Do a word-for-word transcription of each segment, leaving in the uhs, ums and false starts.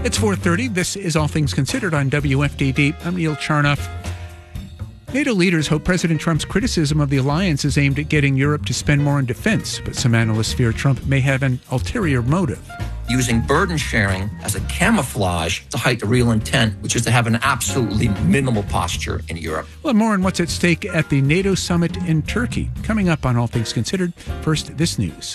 It's four thirty. This is All Things Considered on W F D D. I'm Neil Charnoff. NATO leaders hope President Trump's criticism of the alliance is aimed at getting Europe to spend more on defense, but some analysts fear Trump may have an ulterior motive. Using burden sharing as a camouflage to hide the real intent, which is to have an absolutely minimal posture in Europe. Well, more on what's at stake at the NATO summit in Turkey. Coming up on All Things Considered. First, this news.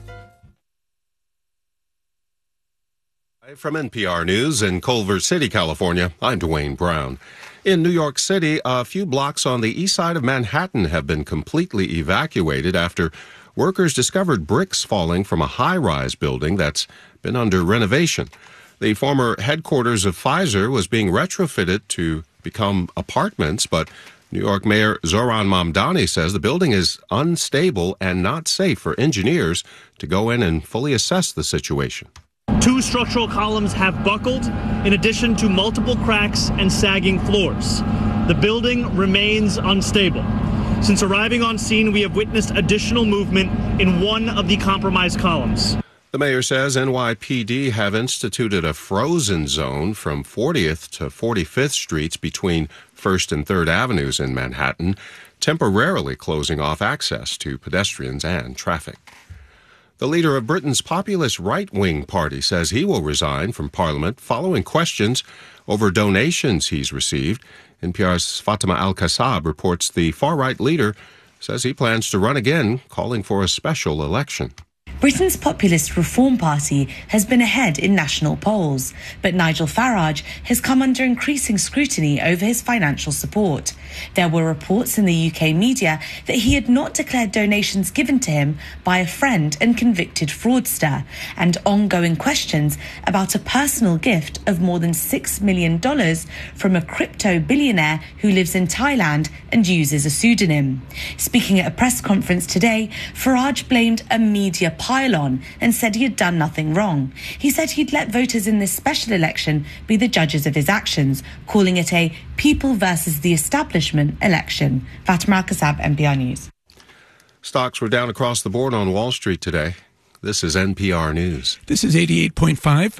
From N P R News in Culver City, California, I'm Dwayne Brown. In New York City, a few blocks on the east side of Manhattan have been completely evacuated after workers discovered bricks falling from a high-rise building that's been under renovation. The former headquarters of Pfizer was being retrofitted to become apartments, but New York Mayor Zohran Mamdani says the building is unstable and not safe for engineers to go in and fully assess the situation. Two structural columns have buckled, in addition to multiple cracks and sagging floors. The building remains unstable. Since arriving on scene, we have witnessed additional movement in one of the compromised columns. The mayor says N Y P D have instituted a frozen zone from fortieth to forty-fifth Streets between first and third Avenues in Manhattan, temporarily closing off access to pedestrians and traffic. The leader of Britain's populist right-wing party says he will resign from Parliament following questions over donations he's received. N P R's Fatima Al-Kassab reports the far-right leader says he plans to run again, calling for a special election. Britain's populist Reform Party has been ahead in national polls, but Nigel Farage has come under increasing scrutiny over his financial support. There were reports in the U K media that he had not declared donations given to him by a friend and convicted fraudster, and ongoing questions about a personal gift of more than six million dollars from a crypto billionaire who lives in Thailand and uses a pseudonym. Speaking at a press conference today, Farage blamed a media pylon and said he had done nothing wrong. He said he'd let voters in this special election be the judges of his actions, calling it a people versus the establishment election. Fatima Al-Kassab, N P R News. Stocks were down across the board on Wall Street today. This is N P R News. This is eighty-eight point five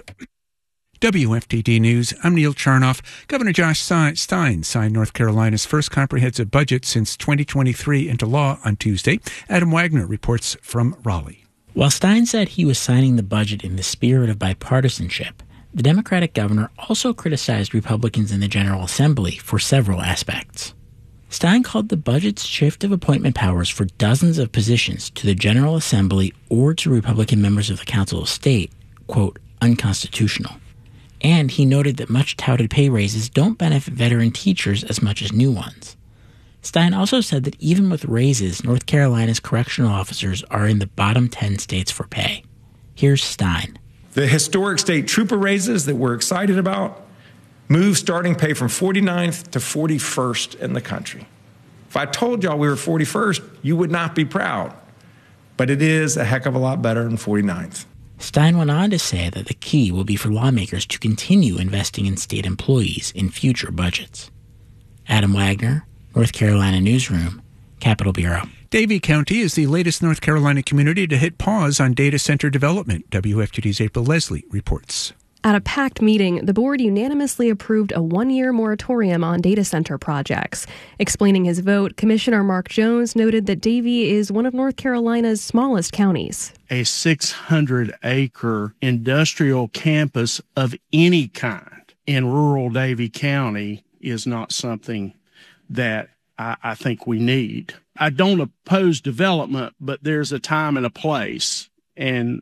W F D D News. I'm Neil Charnoff. Governor Josh Stein signed North Carolina's first comprehensive budget since twenty twenty-three into law on Tuesday. Adam Wagner reports from Raleigh. While Stein said he was signing the budget in the spirit of bipartisanship, the Democratic governor also criticized Republicans in the General Assembly for several aspects. Stein called the budget's shift of appointment powers for dozens of positions to the General Assembly or to Republican members of the Council of State, quote, unconstitutional. And he noted that much-touted pay raises don't benefit veteran teachers as much as new ones. Stein also said that even with raises, North Carolina's correctional officers are in the bottom ten states for pay. Here's Stein. The historic state trooper raises that we're excited about move starting pay from forty-ninth to forty-first in the country. If I told y'all we were forty-first, you would not be proud. But it is a heck of a lot better than forty-ninth. Stein went on to say that the key will be for lawmakers to continue investing in state employees in future budgets. Adam Wagner, North Carolina Newsroom, Capitol Bureau. Davie County is the latest North Carolina community to hit pause on data center development. W F T D's April Leslie reports. At a packed meeting, the board unanimously approved a one-year moratorium on data center projects. Explaining his vote, Commissioner Mark Jones noted that Davie is one of North Carolina's smallest counties. A six hundred acre industrial campus of any kind in rural Davie County is not something that I, I think we need. I don't oppose development, but there's a time and a place. And